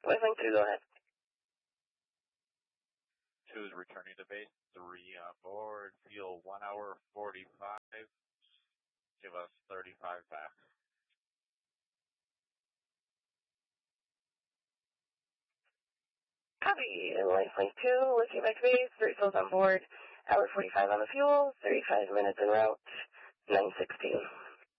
Lifelink 2, go ahead. 2 is returning to base. 3 on board. Fuel 1 hour 45. Give us 35 back. Copy. Lifelink 2, lifting back to base. 3 souls on board. Hour 45 on the fuel. 35 minutes en route. 9:16.